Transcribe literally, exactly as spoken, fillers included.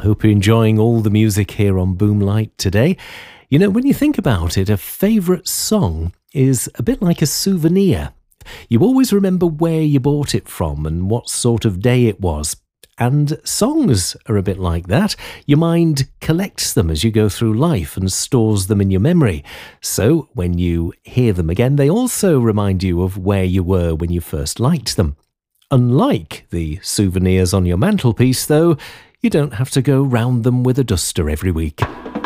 hope you're enjoying all the music here on Boomlight today. You know, when you think about it, a favourite song is a bit like a souvenir. You always remember where you bought it from and what sort of day it was. And songs are a bit like that. Your mind collects them as you go through life and stores them in your memory. So when you hear them again, they also remind you of where you were when you first liked them. Unlike the souvenirs on your mantelpiece, though, you don't have to go round them with a duster every week.